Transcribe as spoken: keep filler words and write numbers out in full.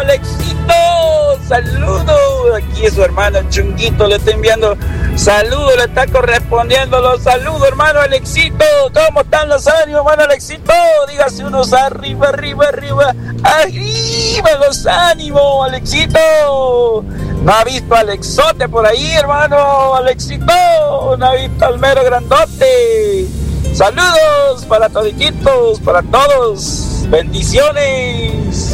Alexito, saludos. Aquí es su hermano Chunguito, le está enviando saludos, le está correspondiendo los saludos, hermano Alexito. ¿Cómo están los ánimos, hermano Alexito? Dígase unos arriba, arriba, arriba, arriba los ánimos, Alexito. ¿No ha visto a Alexote por ahí, hermano Alexito? ¿No ha visto al mero grandote? Saludos para todititos, para todos. Bendiciones.